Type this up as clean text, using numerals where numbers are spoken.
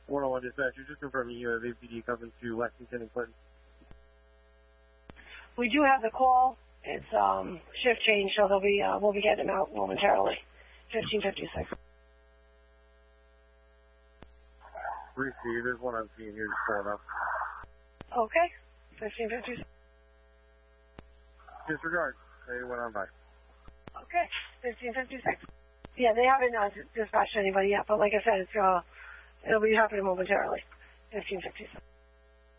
101 dispatcher, just confirming you have APD coming to Lexington and Clinton. We do have the call. It's shift change, so we'll be getting them out momentarily. 1556. Receive, there's one I'm seeing here just pulling up. Okay, 1556. Disregard, they went on by. Okay, 1556. Yeah, they haven't dispatched anybody yet, but like I said, it'll be happening momentarily. 1556.